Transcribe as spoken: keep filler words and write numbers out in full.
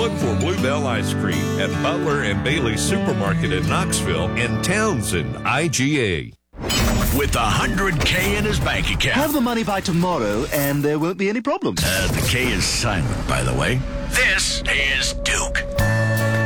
Look for Bluebell Ice Cream at Butler and Bailey Supermarket in Knoxville and Townsend, I G A. With one hundred K in his bank account. Have the money by tomorrow, and there won't be any problems. Uh, the K is silent, by the way. This is Duke.